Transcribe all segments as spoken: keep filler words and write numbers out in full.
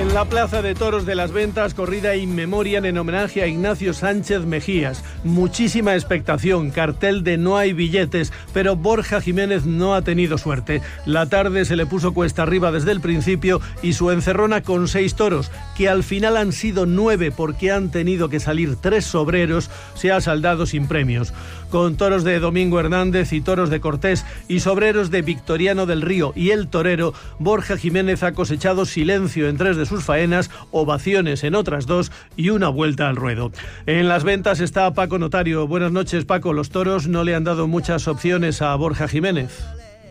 En la Plaza de Toros de las Ventas, corrida in memoriam en homenaje a Ignacio Sánchez Mejías. Muchísima expectación, cartel de no hay billetes, pero Borja Jiménez no ha tenido suerte. La tarde se le puso cuesta arriba desde el principio y su encerrona con seis toros, que al final han sido nueve porque han tenido que salir tres sobreros, se ha saldado sin premios. Con toros de Domingo Hernández y toros de Cortés y sobreros de Victoriano del Río y El Torero, Borja Jiménez ha cosechado silencio en tres de sus faenas, ovaciones en otras dos y una vuelta al ruedo. En las ventas está Paco Notario. Buenas noches, Paco. Los toros no le han dado muchas opciones a Borja Jiménez.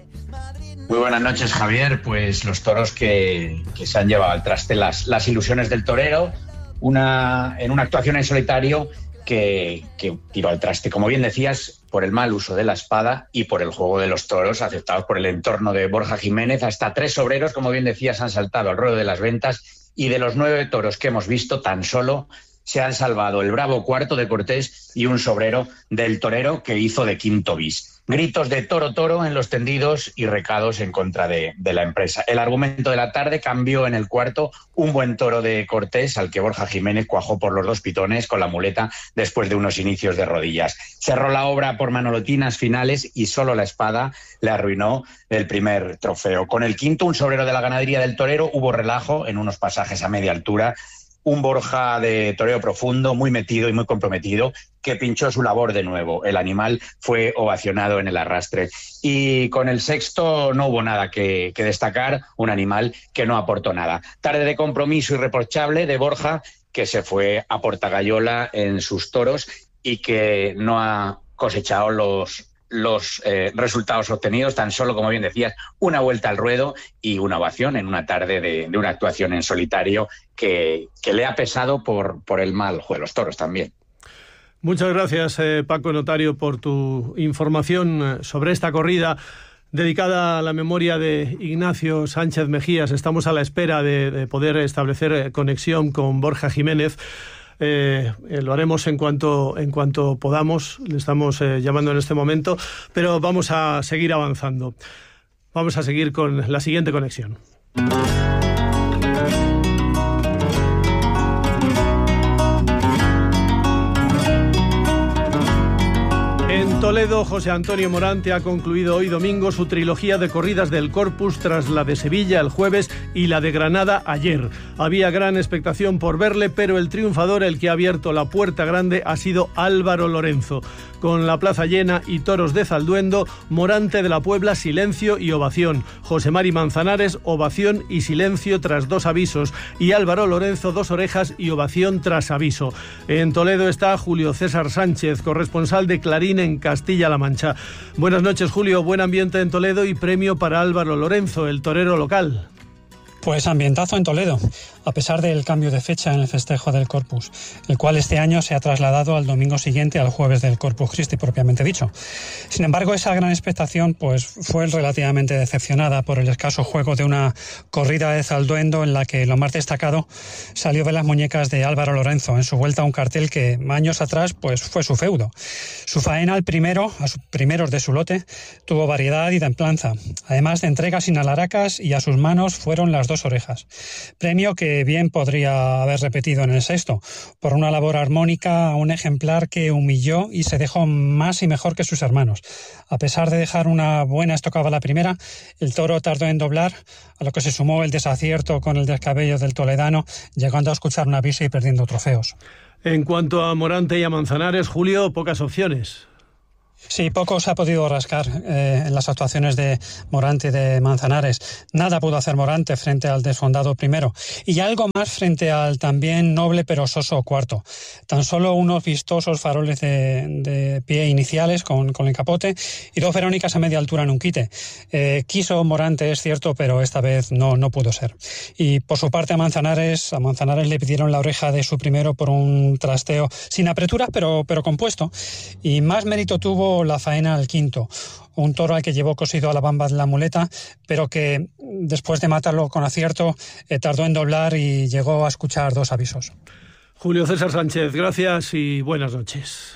Muy buenas noches, Javier. Pues los toros que, que se han llevado al traste las, las ilusiones del torero, una, en una actuación en solitario que, que tiró al traste, como bien decías, por el mal uso de la espada y por el juego de los toros aceptados por el entorno de Borja Jiménez. Hasta tres sobreros, como bien decías, han saltado al ruedo de las ventas, y de los nueve toros que hemos visto, tan solo se han salvado el bravo cuarto de Cortés y un sobrero del Torero, que hizo de quinto bis. Gritos de toro, toro en los tendidos y recados en contra de, de la empresa. El argumento de la tarde cambió en el cuarto, un buen toro de Cortés al que Borja Jiménez cuajó por los dos pitones con la muleta después de unos inicios de rodillas. Cerró la obra por manolotinas finales y solo la espada le arruinó el primer trofeo. Con el quinto, un sobrero de la ganadería del Torero, hubo relajo en unos pasajes a media altura. Un Borja de toreo profundo, muy metido y muy comprometido, que pinchó su labor de nuevo. El animal fue ovacionado en el arrastre. Y con el sexto no hubo nada que, que destacar, un animal que no aportó nada. Tarde de compromiso irreprochable de Borja, que se fue a Portagayola en sus toros y que no ha cosechado los... los eh, resultados obtenidos, tan solo, como bien decías, una vuelta al ruedo y una ovación en una tarde de, de una actuación en solitario que, que le ha pesado por, por el mal juego de los toros también. Muchas gracias, eh, Paco Notario, por tu información sobre esta corrida dedicada a la memoria de Ignacio Sánchez Mejías. Estamos a la espera de, de poder establecer conexión con Borja Jiménez. Eh, eh, lo haremos en cuanto en cuanto podamos. Le estamos eh, llamando en este momento, pero vamos a seguir avanzando. Vamos a seguir con la siguiente conexión. En Toledo, José Antonio Morante ha concluido hoy domingo su trilogía de corridas del Corpus tras la de Sevilla el jueves y la de Granada ayer. Había gran expectación por verle, pero el triunfador, el que ha abierto la puerta grande, ha sido Álvaro Lorenzo. Con la plaza llena y toros de Zalduendo, Morante de la Puebla, silencio y ovación. José Mari Manzanares, ovación y silencio tras dos avisos. Y Álvaro Lorenzo, dos orejas y ovación tras aviso. En Toledo está Julio César Sánchez, corresponsal de Clarín en Castilla-La Mancha. Buenas noches, Julio. Buen ambiente en Toledo y premio para Álvaro Lorenzo, el torero local. Pues ambientazo en Toledo, a pesar del cambio de fecha en el festejo del Corpus, el cual este año se ha trasladado al domingo siguiente, al jueves del Corpus Christi propiamente dicho. Sin embargo, esa gran expectación pues fue relativamente decepcionada por el escaso juego de una corrida de Zalduendo en la que lo más destacado salió de las muñecas de Álvaro Lorenzo en su vuelta a un cartel que años atrás pues fue su feudo. Su faena al primero, a sus primeros de su lote, tuvo variedad y templanza, además de entregas sin alaracas, y a sus manos fueron las dos orejas. Premio que bien podría haber repetido en el sexto, por una labor armónica a un ejemplar que humilló y se dejó más y mejor que sus hermanos. A pesar de dejar una buena estocada la primera, el toro tardó en doblar, a lo que se sumó el desacierto con el descabello del toledano, llegando a escuchar un aviso y perdiendo trofeos. En cuanto a Morante y a Manzanares, Julio, pocas opciones. Sí, poco se ha podido rascar eh, en las actuaciones de Morante y de Manzanares. Nada pudo hacer Morante frente al desfondado primero, y algo más frente al también noble pero soso cuarto. Tan solo unos vistosos faroles de, de pie iniciales con, con el capote y dos verónicas a media altura en un quite. Eh, quiso Morante, es cierto, pero esta vez no, no pudo ser. Y por su parte a Manzanares, a Manzanares le pidieron la oreja de su primero por un trasteo sin apreturas, pero, pero compuesto. Y más mérito tuvo la faena al quinto, un toro al que llevó cosido a la bamba de la muleta, pero que después de matarlo con acierto eh, tardó en doblar y llegó a escuchar dos avisos. Julio César Sánchez, gracias y buenas noches.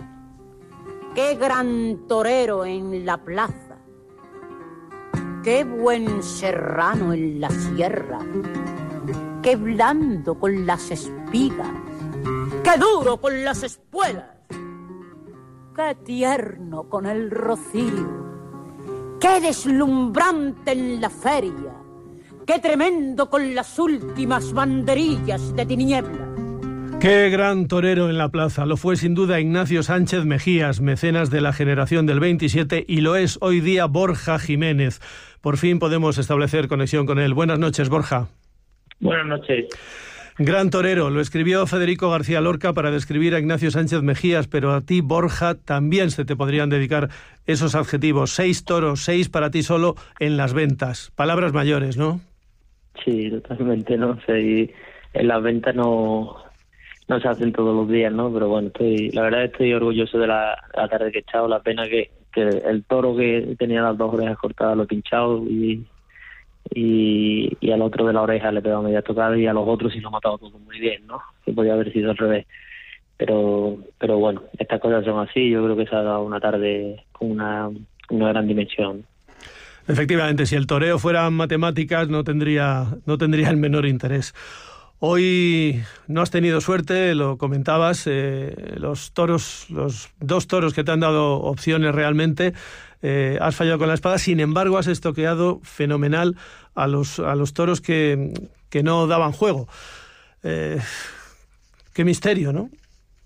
Qué gran torero en la plaza, qué buen serrano en la sierra, qué blando con las espigas, qué duro con las espuelas, qué tierno con el rocío, qué deslumbrante en la feria, qué tremendo con las últimas banderillas de tinieblas. Qué gran torero en la plaza. Lo fue sin duda Ignacio Sánchez Mejías, mecenas de la generación del veintisiete, y lo es hoy día Borja Jiménez. Por fin podemos establecer conexión con él. Buenas noches, Borja. Buenas noches. Gran torero, lo escribió Federico García Lorca para describir a Ignacio Sánchez Mejías, pero a ti, Borja, también se te podrían dedicar esos adjetivos. Seis toros, seis para ti solo en las ventas. Palabras mayores, ¿no? Sí, totalmente, ¿no? O sea, y en las ventas no... no se hacen todos los días, ¿no? Pero bueno, estoy, la verdad estoy orgulloso de la, la tarde que he echado. La pena que, que el toro que tenía las dos orejas cortadas lo he pinchado y, y, y al otro de la oreja le he pegado media tocada, y a los otros sí lo he matado todo muy bien, ¿no? Que podía haber sido al revés. Pero pero bueno, estas cosas son así. Yo creo que se ha dado una tarde con una, una gran dimensión. Efectivamente, si el toreo fuera matemáticas no tendría, no tendría el menor interés. Hoy no has tenido suerte, lo comentabas, eh, los toros, los dos toros que te han dado opciones realmente, eh, has fallado con la espada. Sin embargo, has estoqueado fenomenal a los a los toros que, que no daban juego. Eh, qué misterio, ¿no?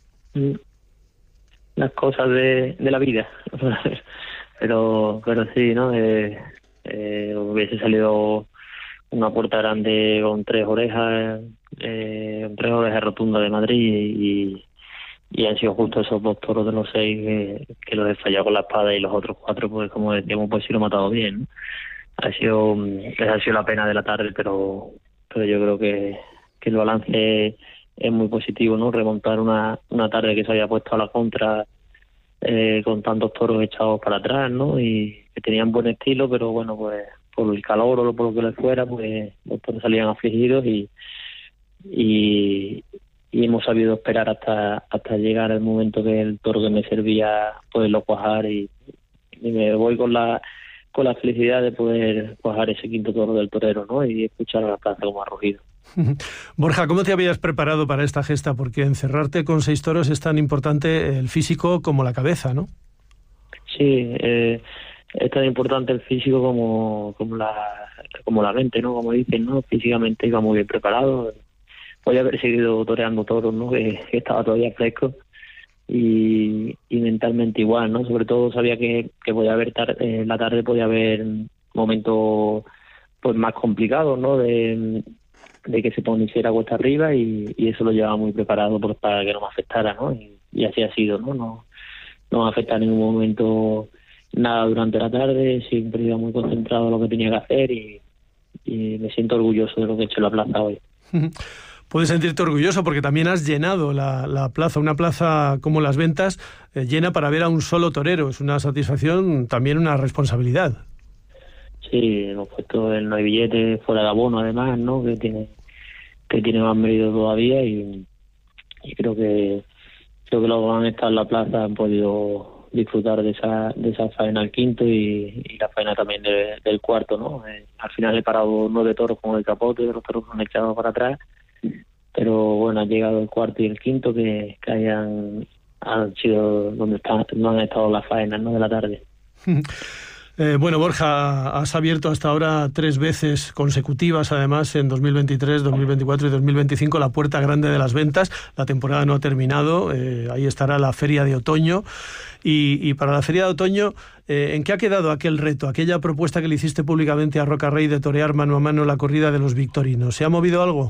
Las cosas de, de la vida. pero pero sí, ¿no? Eh, eh, hubiese salido una puerta grande con tres orejas, eh, tres orejas rotundas de Madrid, y, y han sido justo esos dos toros de los seis que, que los he fallado con la espada, y los otros cuatro, pues como decíamos, pues sí lo he matado bien, ¿no? Ha sido, esa ha sido la pena de la tarde, pero pero yo creo que, que el balance es muy positivo, ¿no? Remontar una, una tarde que se había puesto a la contra, eh, con tantos toros echados para atrás, ¿no? Y que tenían buen estilo, pero bueno, pues por el calor o por lo que les fuera, pues los toros salían afligidos, y, y y hemos sabido esperar hasta hasta llegar el momento que el toro que me servía poderlo cuajar, y, y me voy con la con la felicidad de poder cuajar ese quinto toro del torero, ¿no? Y escuchar a la plaza como ha rugido. Borja, ¿cómo te habías preparado para esta gesta? Porque encerrarte con seis toros es tan importante el físico como la cabeza, ¿no? Sí, eh, es tan importante el físico como como la como la mente, ¿no? Como dicen, ¿no? Físicamente iba muy bien preparado. Podía haber seguido toreando toros, ¿no? Que, que estaba todavía fresco, y, y mentalmente igual, ¿no? Sobre todo sabía que, que podía haber tar- eh, la tarde podía haber momentos pues más complicados, ¿no? De, de que se pusiera cuesta arriba, y, y eso lo llevaba muy preparado por, para que no me afectara, ¿no? Y, y así ha sido, ¿no? No, no me afecta en ningún momento nada durante la tarde. Siempre iba muy concentrado en lo que tenía que hacer, y, y me siento orgulloso de lo que he hecho en la plaza hoy. Puedes sentirte orgulloso porque también has llenado la, la plaza, una plaza como Las Ventas, eh, llena para ver a un solo torero. Es una satisfacción, también una responsabilidad. Sí, hemos puesto el no hay billete fuera de abono, además, ¿no? Que tiene que tiene más mérito todavía, y, y creo que creo que los que han estado en la plaza han podido disfrutar de esa de esa faena al quinto, y, y la faena también de, del cuarto, ¿no? Eh, al final he parado nueve toros con el capote, los toros que han echado para atrás, pero bueno, ha llegado el cuarto y el quinto que, que hayan han sido donde están, no han estado las faenas, ¿no? De la tarde. Eh, bueno, Borja, has abierto hasta ahora tres veces consecutivas, además, en dos mil veintitrés, dos mil veinticuatro y dos mil veinticinco, la puerta grande de Las Ventas. La temporada no ha terminado, eh, ahí estará la feria de otoño. Y, y para la feria de otoño, eh, ¿en qué ha quedado aquel reto, aquella propuesta que le hiciste públicamente a Rocarrey de torear mano a mano la corrida de los victorinos? ¿Se ha movido algo?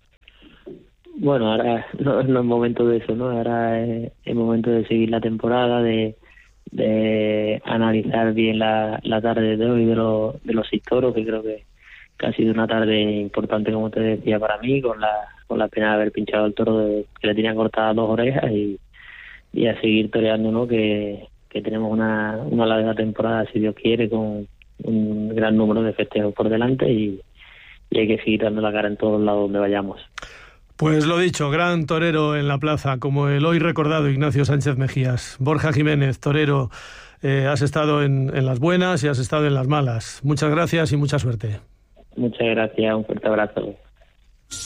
Bueno, ahora no, no es momento de eso, ¿no? Ahora es el momento de seguir la temporada, de de analizar bien la, la tarde de hoy de los de los seis toros, que creo que, que ha sido una tarde importante, como te decía, para mí, con la con la pena de haber pinchado el toro de, que le tenía cortadas dos orejas, y, y a seguir toreando, ¿no? Que, que tenemos una, una larga temporada, si Dios quiere, con un gran número de festejos por delante, y, y hay que seguir dando la cara en todos lados donde vayamos. Pues lo dicho, gran torero en la plaza, como el hoy recordado Ignacio Sánchez Mejías. Borja Jiménez, torero, eh, has estado en, en las buenas y has estado en las malas. Muchas gracias y mucha suerte. Muchas gracias, un fuerte abrazo.